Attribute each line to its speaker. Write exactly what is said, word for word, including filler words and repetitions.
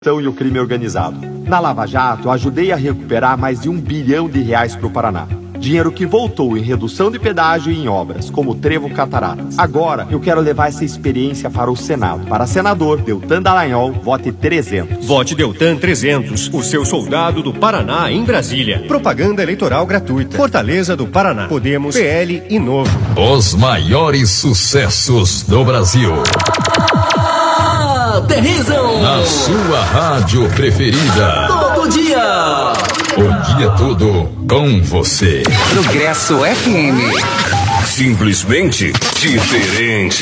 Speaker 1: E o crime organizado. Na Lava Jato, ajudei a recuperar mais de um bilhão de reais para o Paraná. Dinheiro que voltou em redução de pedágio e em obras, como o Trevo Cataratas. Agora, eu quero levar essa experiência para o Senado. Para senador, Deltan Dallagnol, vote trezentos.
Speaker 2: Vote Deltan trezentos, o seu soldado do Paraná em Brasília. Propaganda eleitoral gratuita. Fortaleza do Paraná. Podemos, P L e Novo.
Speaker 3: Os maiores sucessos do Brasil.
Speaker 4: Aterrizam
Speaker 3: na sua rádio preferida.
Speaker 4: Todo dia.
Speaker 3: O dia todo com você.
Speaker 4: Progresso F M.
Speaker 5: Simplesmente diferente.